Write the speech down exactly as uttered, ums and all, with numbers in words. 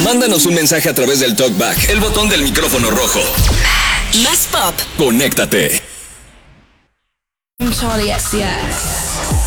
Mándanos un mensaje a través del TalkBack, el botón del micrófono rojo. Más pop. Conéctate. Charlie X C X.